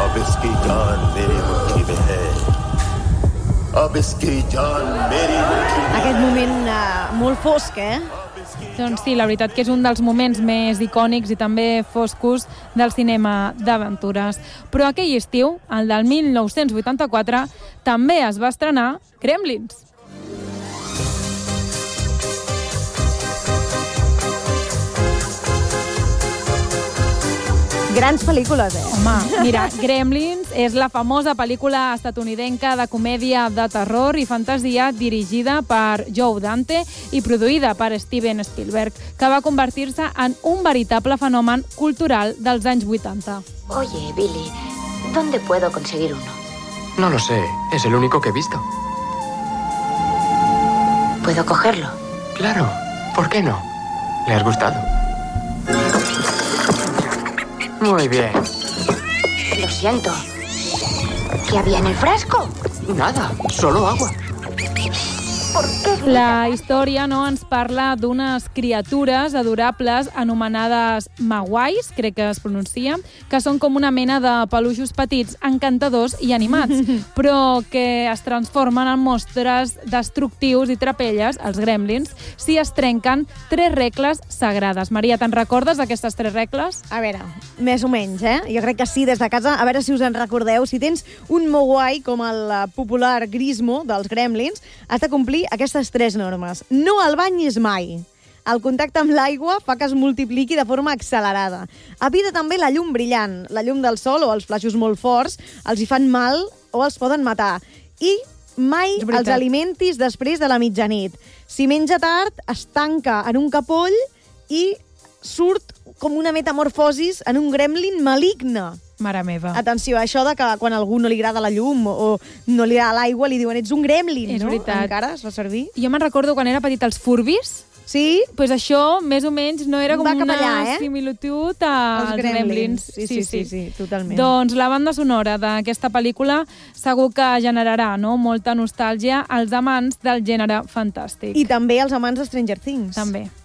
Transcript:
अब इसकी जान मेरी मुट्ठी में है. अब इसकी जान मेरी मुट्ठी में. Aquest moment molt fosc, Doncs sí, la veritat que és un dels moments més icònics i també foscos del cinema d'aventures. Però aquell estiu, el del 1984, també es va estrenar Gremlins. Grans pel·lícules, Home, mira, Gremlins és la famosa pel·lícula estatunidenca de comèdia de terror i fantasia dirigida per Joe Dante i produïda per Steven Spielberg, que va convertir-se en un veritable fenomen cultural dels anys 80. Oye, Billy, ¿dónde puedo conseguir uno? No lo sé, es el único que he visto. ¿Puedo cogerlo? Claro, ¿por qué no? ¿Le has gustado? Muy bien. Lo siento. ¿Qué había en el frasco? Nada, solo agua. ¿Por qué? La història ens parla d'unes criatures adorables anomenades Mawais, crec que es pronuncia, que són com una mena de peluixos petits, encantadors i animats, però que es transformen en monstres destructius i trapelles, els gremlins, si es trenquen 3 regles sagrades. Maria, te'n recordes d'aquestes 3 regles? A veure, més o menys, Jo crec que sí, des de casa. A veure si us en recordeu. Si tens un Mowai, com el popular Grismo dels gremlins, has de complir aquestes 3 normes. No el banyis mai. El contacte amb l'aigua fa que es multipliqui de forma accelerada. Evita també la llum brillant. La llum del sol o els flaixos molt forts els hi fan mal o els poden matar. I mai els alimentis després de la mitjanit. Si menja tard, es tanca en un capoll i surt com una metamorfosis en un gremlin maligne. Mare meva. Atenció, això de que quan a algú no li agrada la llum o no li agrada l'aigua li diuen ets un gremlin, És no? veritat. Encara es fa servir. Jo me'n recordo quan era petit els Furbis, Sí? pues això, més o menys, no era com Va cap una allà, similitud als gremlins. Sí, totalment. Doncs la banda sonora d'aquesta pel·lícula segur que generarà molta nostàlgia als amants del gènere fantàstic. I també els amants de Stranger Things. També.